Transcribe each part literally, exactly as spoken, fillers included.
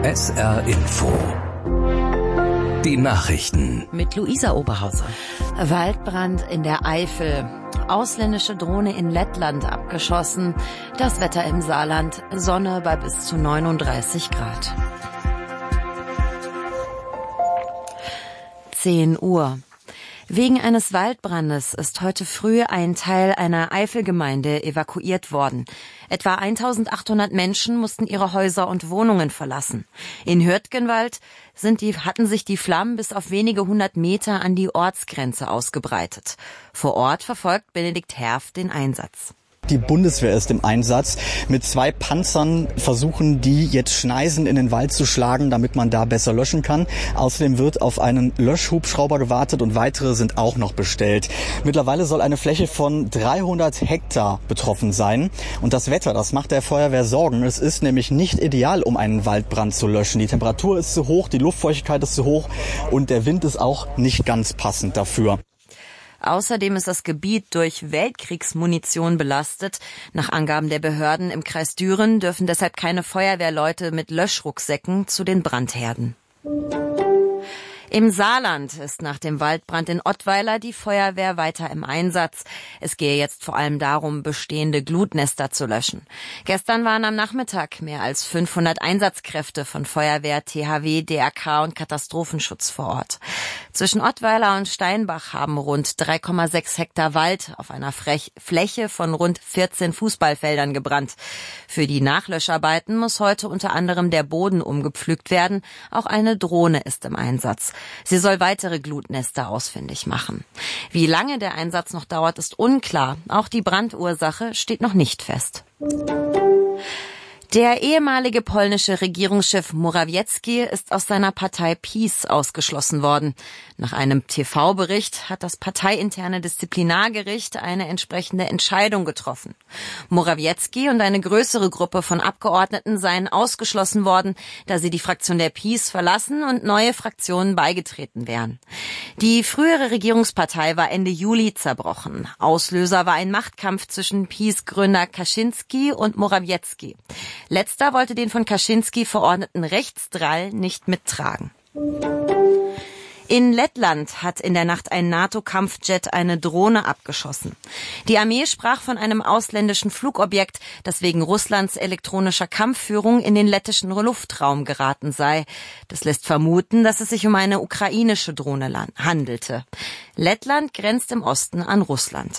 S R Info. Die Nachrichten. Mit Luisa Oberhauser. Waldbrand in der Eifel. Ausländische Drohne in Lettland abgeschossen. Das Wetter im Saarland. Sonne bei bis zu neununddreißig Grad. zehn Uhr. Wegen eines Waldbrandes ist heute früh ein Teil einer Eifelgemeinde evakuiert worden. Etwa eintausendachthundert Menschen mussten ihre Häuser und Wohnungen verlassen. In Hürtgenwald sind die, hatten sich die Flammen bis auf wenige hundert Meter an die Ortsgrenze ausgebreitet. Vor Ort verfolgt Benedikt Herf den Einsatz. Die Bundeswehr ist im Einsatz. Mit zwei Panzern versuchen die jetzt Schneisen in den Wald zu schlagen, damit man da besser löschen kann. Außerdem wird auf einen Löschhubschrauber gewartet und weitere sind auch noch bestellt. Mittlerweile soll eine Fläche von dreihundert Hektar betroffen sein. Und das Wetter, das macht der Feuerwehr Sorgen. Es ist nämlich nicht ideal, um einen Waldbrand zu löschen. Die Temperatur ist zu hoch, die Luftfeuchtigkeit ist zu hoch und der Wind ist auch nicht ganz passend dafür. Außerdem ist das Gebiet durch Weltkriegsmunition belastet. Nach Angaben der Behörden im Kreis Düren dürfen deshalb keine Feuerwehrleute mit Löschrucksäcken zu den Brandherden. Im Saarland ist nach dem Waldbrand in Ottweiler die Feuerwehr weiter im Einsatz. Es gehe jetzt vor allem darum, bestehende Glutnester zu löschen. Gestern waren am Nachmittag mehr als fünfhundert Einsatzkräfte von Feuerwehr, T H W, D R K und Katastrophenschutz vor Ort. Zwischen Ottweiler und Steinbach haben rund drei Komma sechs Hektar Wald auf einer Frech- Fläche von rund vierzehn Fußballfeldern gebrannt. Für die Nachlöscharbeiten muss heute unter anderem der Boden umgepflügt werden. Auch eine Drohne ist im Einsatz. Sie soll weitere Glutnester ausfindig machen. Wie lange der Einsatz noch dauert, ist unklar. Auch die Brandursache steht noch nicht fest. Der ehemalige polnische Regierungschef Morawiecki ist aus seiner Partei PiS ausgeschlossen worden. Nach einem T V-Bericht hat das parteiinterne Disziplinargericht eine entsprechende Entscheidung getroffen. Morawiecki und eine größere Gruppe von Abgeordneten seien ausgeschlossen worden, da sie die Fraktion der PiS verlassen und neue Fraktionen beigetreten wären. Die frühere Regierungspartei war Ende Juli zerbrochen. Auslöser war ein Machtkampf zwischen PiS-Gründer Kaczynski und Morawiecki. Letzter wollte den von Kaczynski verordneten Rechtsdrall nicht mittragen. In Lettland hat in der Nacht ein NATO-Kampfjet eine Drohne abgeschossen. Die Armee sprach von einem ausländischen Flugobjekt, das wegen Russlands elektronischer Kampfführung in den lettischen Luftraum geraten sei. Das lässt vermuten, dass es sich um eine ukrainische Drohne handelte. Lettland grenzt im Osten an Russland.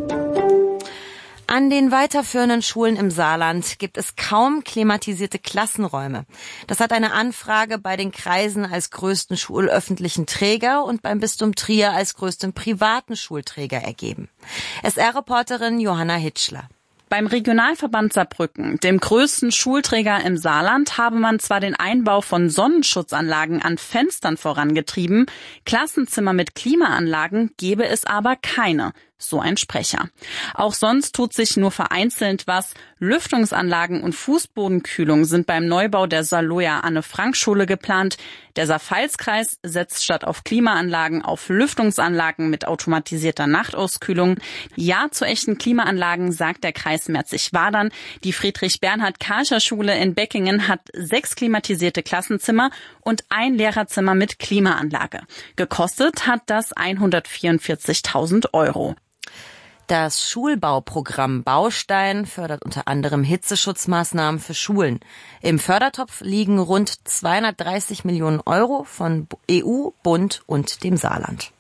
An den weiterführenden Schulen im Saarland gibt es kaum klimatisierte Klassenräume. Das hat eine Anfrage bei den Kreisen als größten schulöffentlichen Träger und beim Bistum Trier als größtem privaten Schulträger ergeben. S R-Reporterin Johanna Hitschler. Beim Regionalverband Saarbrücken, dem größten Schulträger im Saarland, habe man zwar den Einbau von Sonnenschutzanlagen an Fenstern vorangetrieben, Klassenzimmer mit Klimaanlagen gebe es aber keine. So ein Sprecher. Auch sonst tut sich nur vereinzelt was. Lüftungsanlagen und Fußbodenkühlung sind beim Neubau der Saarloher Anne-Frank-Schule geplant. Der Saar-Pfalz-Kreis setzt statt auf Klimaanlagen auf Lüftungsanlagen mit automatisierter Nachtauskühlung. Ja zu echten Klimaanlagen, sagt der Kreis Merzig-Wadern. Die Friedrich-Bernhard-Karcher-Schule in Beckingen hat sechs klimatisierte Klassenzimmer und ein Lehrerzimmer mit Klimaanlage. Gekostet hat das hundertvierundvierzigtausend Euro. Das Schulbauprogramm Baustein fördert unter anderem Hitzeschutzmaßnahmen für Schulen. Im Fördertopf liegen rund zweihundertdreißig Millionen Euro von E U, Bund und dem Saarland.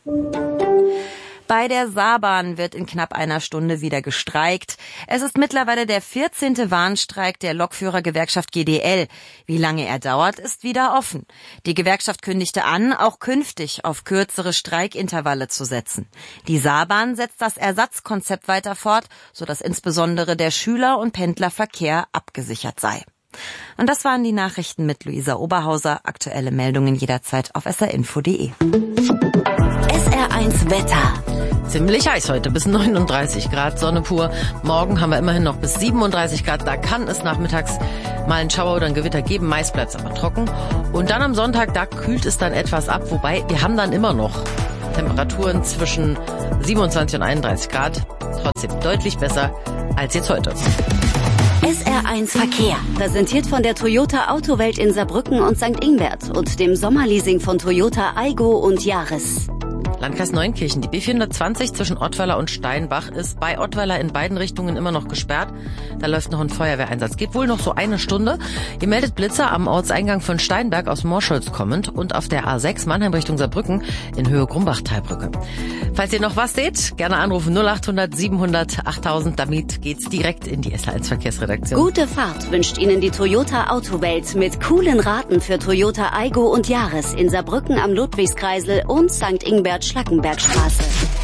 Bei der Saarbahn wird in knapp einer Stunde wieder gestreikt. Es ist mittlerweile der vierzehnte Warnstreik der Lokführergewerkschaft G D L. Wie lange er dauert, ist wieder offen. Die Gewerkschaft kündigte an, auch künftig auf kürzere Streikintervalle zu setzen. Die Saarbahn setzt das Ersatzkonzept weiter fort, sodass insbesondere der Schüler- und Pendlerverkehr abgesichert sei. Und das waren die Nachrichten mit Luisa Oberhauser. Aktuelle Meldungen jederzeit auf s r info punkt d e. S R eins Wetter. Ziemlich heiß heute, bis neununddreißig Grad, Sonne pur. Morgen haben wir immerhin noch bis siebenunddreißig Grad. Da kann es nachmittags mal einen Schauer oder ein Gewitter geben. Meist bleibt es aber trocken. Und dann am Sonntag, da kühlt es dann etwas ab. Wobei, wir haben dann immer noch Temperaturen zwischen siebenundzwanzig und einunddreißig Grad. Trotzdem deutlich besser als jetzt heute. S R eins Verkehr. Präsentiert von der Toyota Autowelt in Saarbrücken und Sankt Ingbert und dem Sommerleasing von Toyota Aygo und Yaris. Landkreis Neunkirchen. Die B vierhundertzwanzig zwischen Ottweiler und Steinbach ist bei Ottweiler in beiden Richtungen immer noch gesperrt. Da läuft noch ein Feuerwehreinsatz. Geht wohl noch so eine Stunde. Ihr meldet Blitzer am Ortseingang von Steinberg aus Morscholz kommend und auf der A sechs Mannheim Richtung Saarbrücken in Höhe Grumbach-Talbrücke. Falls ihr noch was seht, gerne anrufen null acht hundert siebenhundert achttausend. Damit geht's direkt in die S R eins Verkehrsredaktion. Gute Fahrt wünscht Ihnen die Toyota Autowelt mit coolen Raten für Toyota Aygo und Yaris in Saarbrücken am Ludwigskreisel und Sankt Ingbert Schlackenbergstraße.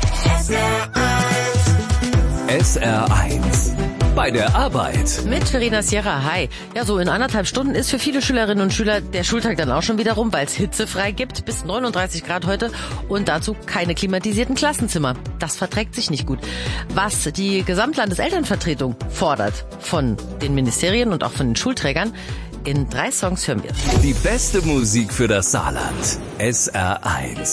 S R eins. Bei der Arbeit. Mit Verena Sierra, hi. Ja, so in anderthalb Stunden ist für viele Schülerinnen und Schüler der Schultag dann auch schon wieder rum, weil es hitzefrei gibt, bis neununddreißig Grad heute und dazu keine klimatisierten Klassenzimmer. Das verträgt sich nicht gut. Was die Gesamtlandeselternvertretung fordert von den Ministerien und auch von den Schulträgern, in drei Songs hören wir. Die beste Musik für das Saarland. S R eins.